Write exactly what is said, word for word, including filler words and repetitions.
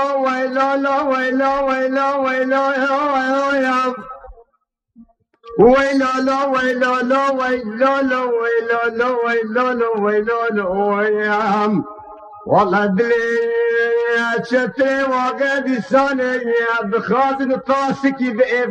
ويلا لا ويلا ويلا ويلا يا ويلا لا ويلا لا ويلا لا ويلا لا ويلا لا ويلا لا يا والله دلي شتري وقد سنة بخاطر طاسك بإيه